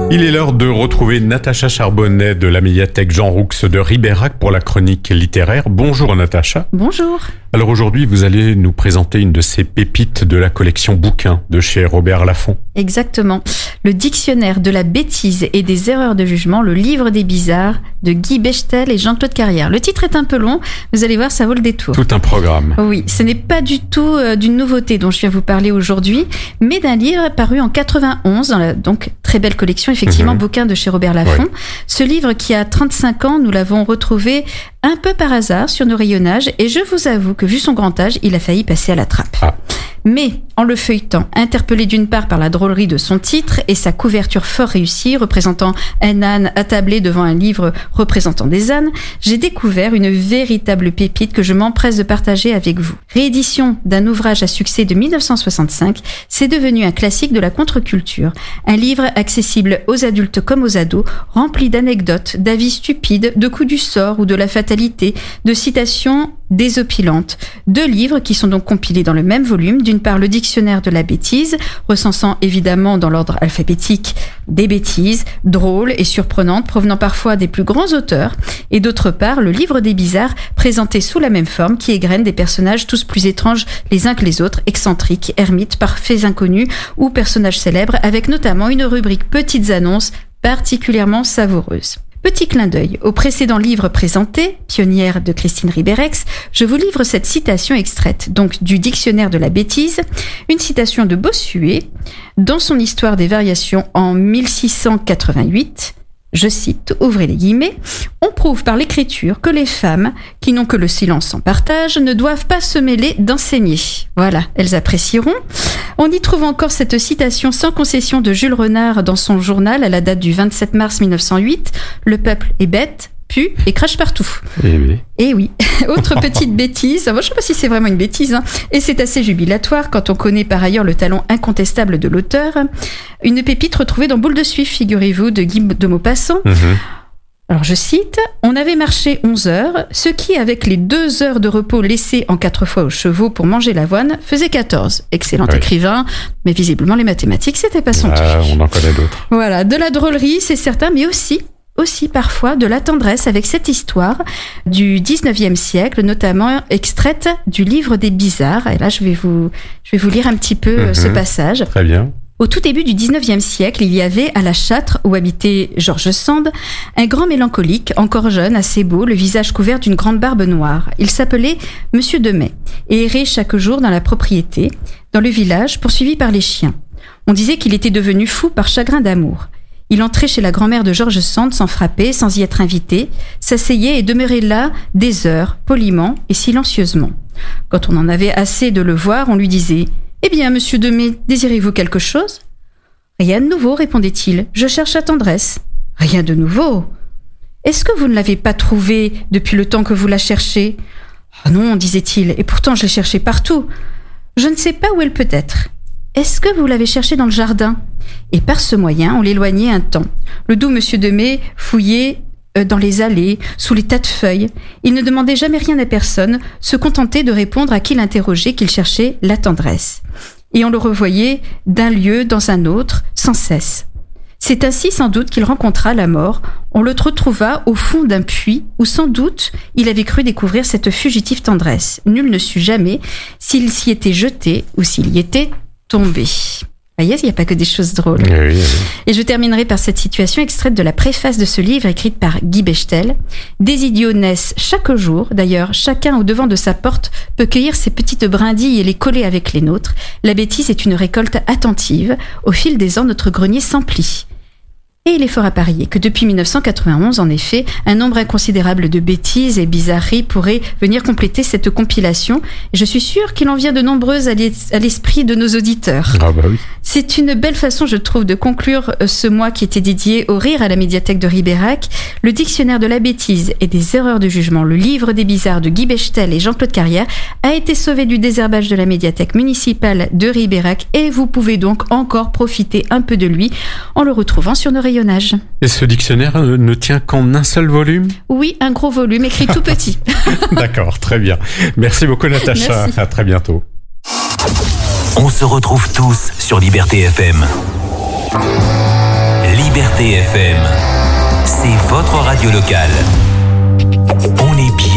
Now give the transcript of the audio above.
Il est l'heure de retrouver Natacha Charbonnet de la médiathèque Jean Roux de Ribérac pour la chronique littéraire. Bonjour Natacha. Bonjour. Alors aujourd'hui, vous allez nous présenter une de ces pépites de la collection bouquins de chez Robert Laffont. Exactement. Le dictionnaire de la bêtise et des erreurs de jugement, le livre des bizarres de Guy Bechtel et Jean-Claude Carrière. Le titre est un peu long, vous allez voir, ça vaut le détour. Tout un programme. Oui, ce n'est pas du tout d'une nouveauté dont je viens vous parler aujourd'hui, mais d'un livre paru en 91 dans la donc très belle collection, effectivement, bouquins de chez Robert Laffont. Ouais. Ce livre qui a 35 ans, nous l'avons retrouvé un peu par hasard sur nos rayonnages et je vous avoue que vu son grand âge, il a failli passer à la trappe. Ah. Mais en le feuilletant, interpellé d'une part par la drôlerie de son titre et sa couverture fort réussie, représentant un âne attablé devant un livre représentant des ânes, j'ai découvert une véritable pépite que je m'empresse de partager avec vous. Réédition d'un ouvrage à succès de 1965, c'est devenu un classique de la contre-culture. Un livre accessible aux adultes comme aux ados, rempli d'anecdotes, d'avis stupides, de coups du sort ou de la fatalité, de citations désopilantes. 2 livres qui sont donc compilés dans le même volume. D'une part, le dictionnaire de la bêtise, recensant évidemment dans l'ordre alphabétique des bêtises drôles et surprenantes provenant parfois des plus grands auteurs. Et d'autre part, le livre des bizarres, présenté sous la même forme, qui égrène des personnages tous plus étranges les uns que les autres, excentriques, ermites, parfaits inconnus ou personnages célèbres, avec notamment une rubrique petites annonces particulièrement savoureuses. Petit clin d'œil au précédent livre présenté, Pionnière de Christine Ribérex, je vous livre cette citation extraite donc du dictionnaire de la bêtise, une citation de Bossuet dans son Histoire des variations en 1688. Je cite, ouvrez les guillemets, « On prouve par l'écriture que les femmes, qui n'ont que le silence en partage, ne doivent pas se mêler d'enseigner. » Voilà, elles apprécieront. On y trouve encore cette citation sans concession de Jules Renard dans son journal à la date du 27 mars 1908, « Le peuple est bête, pue et crache partout. » Et oui. Autre petite bêtise, moi je ne sais pas si c'est vraiment une bêtise, et c'est assez jubilatoire quand on connaît par ailleurs le talent incontestable de l'auteur. Une pépite retrouvée dans Boule de Suif, figurez-vous, de Guy de Maupassant. Alors je cite, « On avait marché 11 heures, ce qui, avec les 2 heures de repos laissées en 4 fois aux chevaux pour manger l'avoine, faisait 14. » Excellent écrivain, mais visiblement les mathématiques, c'était pas son truc. On en connaît d'autres. Voilà, de la drôlerie, c'est certain, mais aussi parfois de la tendresse avec cette histoire du 19e siècle, notamment extraite du livre des bizarres. Et là, je vais vous lire un petit peu ce passage. Très bien. Au tout début du 19e siècle, il y avait à la Châtre, où habitait George Sand, un grand mélancolique, encore jeune, assez beau, le visage couvert d'une grande barbe noire. Il s'appelait Monsieur Demey et errait chaque jour dans la propriété, dans le village, poursuivi par les chiens. On disait qu'il était devenu fou par chagrin d'amour. Il entrait chez la grand-mère de George Sand sans frapper, sans y être invité, s'asseyait et demeurait là des heures, poliment et silencieusement. Quand on en avait assez de le voir, on lui disait « Eh bien, monsieur Demey, désirez-vous quelque chose ?»« Rien de nouveau, répondait-il, je cherche la tendresse. »« Rien de nouveau ? Est-ce que vous ne l'avez pas trouvée depuis le temps que vous la cherchez ?»« Oh non, disait-il, et pourtant je l'ai cherchée partout. Je ne sais pas où elle peut être. » « Est-ce que vous l'avez cherché dans le jardin ?» Et par ce moyen, on l'éloignait un temps. Le doux monsieur Demey fouillait dans les allées, sous les tas de feuilles. Il ne demandait jamais rien à personne, se contentait de répondre à qui l'interrogeait qu'il cherchait la tendresse. Et on le revoyait d'un lieu dans un autre, sans cesse. C'est ainsi sans doute qu'il rencontra la mort. On le retrouva au fond d'un puits où sans doute il avait cru découvrir cette fugitive tendresse. Nul ne sut jamais s'il s'y était jeté ou s'il y était tombé. Voyez, il n'y a pas que des choses drôles. Oui. Et je terminerai par cette situation extraite de la préface de ce livre écrite par Guy Bechtel. Des idiots naissent chaque jour. D'ailleurs, chacun au devant de sa porte peut cueillir ses petites brindilles et les coller avec les nôtres. La bêtise est une récolte attentive. Au fil des ans, notre grenier s'emplit. Et il est fort à parier que depuis 1991, en effet, un nombre inconsidérable de bêtises et bizarreries pourrait venir compléter cette compilation. Et je suis sûre qu'il en vient de nombreuses à l'esprit de nos auditeurs. Ah bah oui. C'est une belle façon, je trouve, de conclure ce mois qui était dédié au rire à la médiathèque de Ribérac. Le dictionnaire de la bêtise et des erreurs de jugement, le livre des bizarres de Guy Bechtel et Jean-Claude Carrière, a été sauvé du désherbage de la médiathèque municipale de Ribérac et vous pouvez donc encore profiter un peu de lui en le retrouvant sur nos rayonnages. Et ce dictionnaire ne tient qu'en un seul volume ? Oui, un gros volume, écrit tout petit. D'accord, très bien. Merci beaucoup Natacha, Merci. À très bientôt. On se retrouve tous sur Liberté FM. Liberté FM. C'est votre radio locale. On est bien.